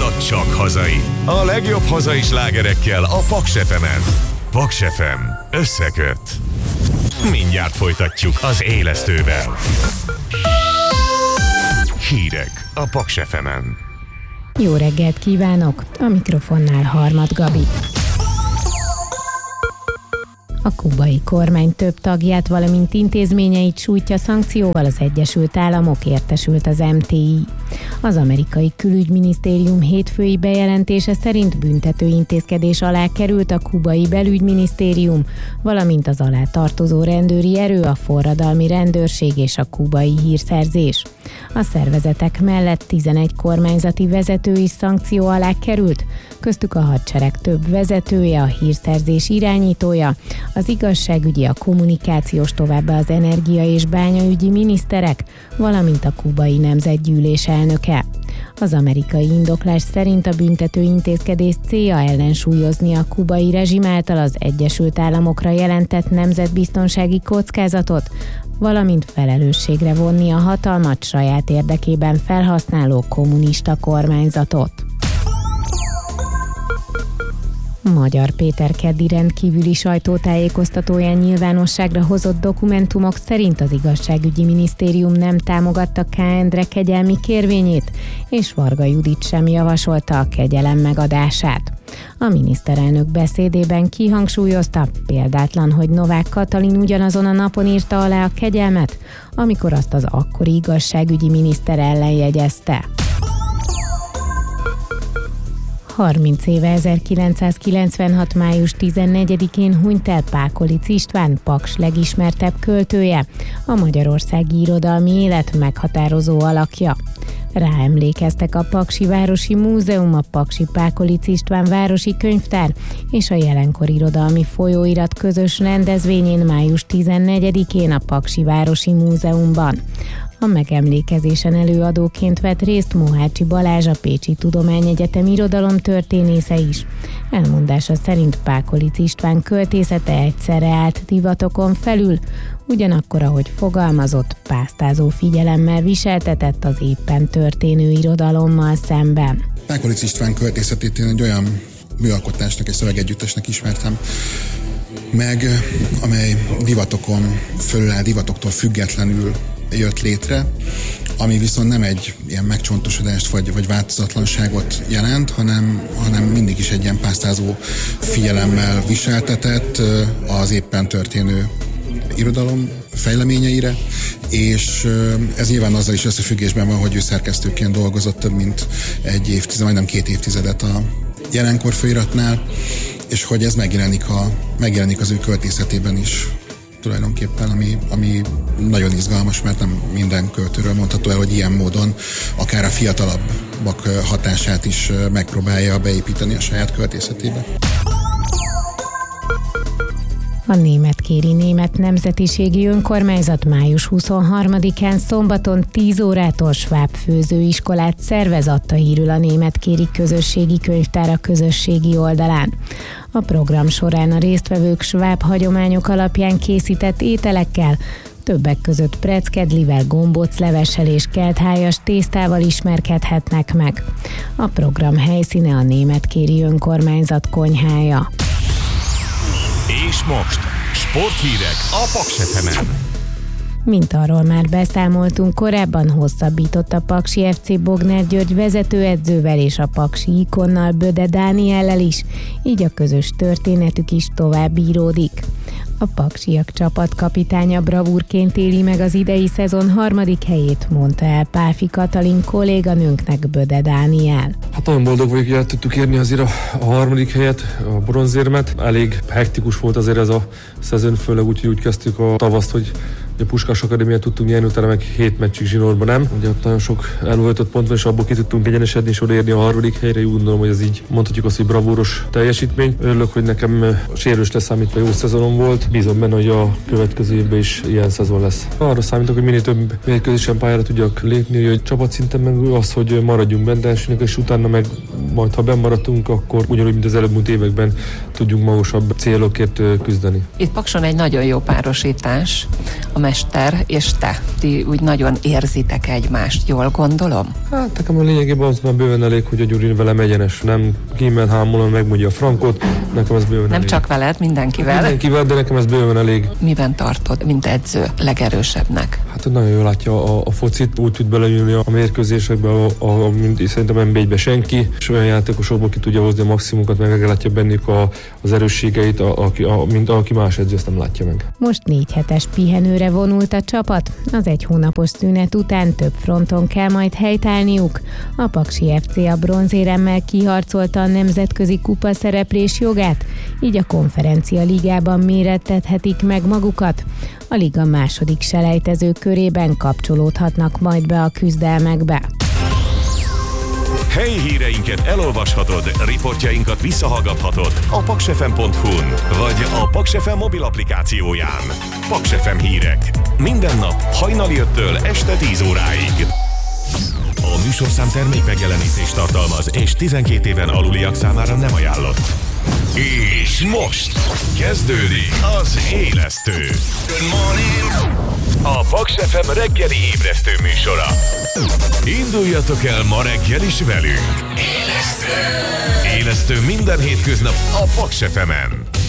a csak hazai. A legjobb hazai slágerekkel a Paks FM-en. Paks FM összeköt. Mindjárt folytatjuk az élesztővel. Hírek a Paks FM-en. Jó reggelt kívánok! A mikrofonnál Harmat Gabi. A kubai kormány több tagját, valamint intézményeit sújtja szankcióval az Egyesült Államok, értesült az MTI. Az amerikai külügyminisztérium hétfői bejelentése szerint büntető intézkedés alá került a kubai belügyminisztérium, valamint az alá tartozó rendőri erő, a forradalmi rendőrség és a kubai hírszerzés. A szervezetek mellett 11 kormányzati vezető is szankció alá került, köztük a hadsereg több vezetője, a hírszerzés irányítója, az igazságügyi, a kommunikációs, továbbá az energia- és bányaügyi miniszterek, valamint a kubai nemzetgyűlés elnöke. Az amerikai indoklás szerint a büntető intézkedés célja ellensúlyozni a kubai rezsim által az Egyesült Államokra jelentett nemzetbiztonsági kockázatot, valamint felelősségre vonni a hatalmat saját érdekében felhasználó kommunista kormányzatot. Magyar Péter keddi rendkívüli sajtótájékoztatóján nyilvánosságra hozott dokumentumok szerint az igazságügyi minisztérium nem támogatta K. Endre kegyelmi kérvényét, és Varga Judit sem javasolta a kegyelem megadását. A miniszterelnök beszédében kihangsúlyozta, példátlan, hogy Novák Katalin ugyanazon a napon írta alá a kegyelmet, amikor azt az akkori igazságügyi miniszter ellen jegyezte. 30 éve 1996. május 14-én hunyt el Pákolic István, Paks legismertebb költője, a magyarországi irodalmi élet meghatározó alakja. Ráemlékeztek a Paksi Városi Múzeum, a Paksi Pákolic István Városi Könyvtár és a Jelenkor Irodalmi Folyóirat közös rendezvényén május 14-én a Paksi Városi Múzeumban. A megemlékezésen előadóként vett részt Mohácsi Balázs, a Pécsi Tudományegyetem irodalomtörténésze is. Elmondása szerint Pákolic István költészete egyszerre állt divatokon felül, ugyanakkor, ahogy fogalmazott, pásztázó figyelemmel viseltetett az éppen történő irodalommal szemben. Pákolic István költészetét én egy olyan műalkotásnak és szövegegyüttesnek ismertem meg, amely divatokon fölül áll, divatoktól függetlenül jött létre, ami viszont nem egy ilyen megcsontosodást vagy változatlanságot jelent, hanem mindig is egy ilyen pásztázó figyelemmel viseltetett az éppen történő irodalom fejleményeire, és ez nyilván azzal is összefüggésben van, hogy ő szerkesztőként dolgozott több mint egy évtized, majdnem 2 évtizedet a Jelenkor folyóiratnál, és hogy ez megjelenik az ő költészetében is tulajdonképpen, ami nagyon izgalmas, mert nem minden költőről mondható el, hogy ilyen módon akár a fiatalabbak hatását is megpróbálja beépíteni a saját költészetébe. A Németkéri Német Nemzetiségi Önkormányzat május 23-án szombaton 10 órától Schwab főzőiskolát szervez, adta hírül a Németkéri Közösségi Könyvtár a közösségi oldalán. A program során a résztvevők Schwab hagyományok alapján készített ételekkel, többek között preckedlivel, gombóclevessel és kelthájas tésztával ismerkedhetnek meg. A program helyszíne a Németkéri Önkormányzat konyhája. És most sporthírek a Paks FM-en. Mint arról már beszámoltunk korábban, hosszabbított a Paksi FC Bogner György vezetőedzővel és a paksi ikonnal, Böde Dániellel is, így a közös történetük is tovább íródik. A paksiak csapatkapitánya bravúrként éli meg az idei szezon 3. helyét, mondta el Pálfi Katalin kolléganőnknek Böde Dániel. Hát nagyon boldog vagyok, hogy el tudtuk érni azért a 3. helyet, a bronzérmet. Elég hektikus volt azért ez a szezon, főleg úgy kezdtük a tavaszt, hogy a Puskás Akadémiát tudtunk nyerni, utána meg 7 meccsig zsinórban nem. Ugye ott nagyon sok elvöltött pont van, és abból ki tudtunk egyenesedni és odaérni a 3. helyre. Úgy gondolom, hogy ez így mondhatjuk azt, hogy bravúros teljesítmény. Örülök, hogy nekem sérülés leszámítva jó szezonom volt. Bízom benne, hogy a következő évben is ilyen szezon lesz. Arra számítok, hogy minél több mérkőzésen pályára tudjak lépni, hogy csapatszinten meg az, hogy maradjunk benne, és utána meg majd ha bemaradtunk, akkor ugyanúgy, mint az előbb években tudjunk magasabb célokért küzdeni. Itt Pakson egy nagyon jó párosítás, a mester és te. Ti úgy nagyon érzitek egymást, jól gondolom? Hát nekem a lényegében az már bőven elég, hogy a Gyuri velem egyenes, nem kímel hámolom, megmondja a frankot, nekem ez bőven nem elég. Csak veled, mindenkivel? Mindenkivel, de nekem ez bőven elég. Miben tartod, mint edző, legerősebbnek? Hát nagyon jól látja a focit, úgy tud belejönni a mérkőzésekbe, mint szerintem NB1-be senki, és olyan játékosokból ki tudja hozni a maximumot, meg látja bennük az erősségeit, mint aki más edző, ezt nem látja meg. Most 4 hetes pihenőre vonult a csapat, az 1 hónapos szünet után több fronton kell majd helytállniuk. A Paksi FC a bronzéremmel kiharcolta a nemzetközi kupa szereplés jogát, így a konferencia ligában mérettethetik meg magukat. A liga második selejtező körében kapcsolódhatnak majd be a küzdelmekbe. Helyi híreinket elolvashatod, riportjainkat visszahallgathatod a paksfm.hu-n vagy a Paks FM mobil applikációján. Paks FM hírek. Minden nap hajnali 5-től este 10 óráig. A műsorszám termékmegjelenítést tartalmaz, és 12 éven aluliak számára nem ajánlott. És most kezdődik az Élesztő. Good morning! A Paks FM reggeli ébresztő műsora. Induljatok el ma reggel is velünk. Élesztő! Élesztő minden hétköznap a Paks FM-en.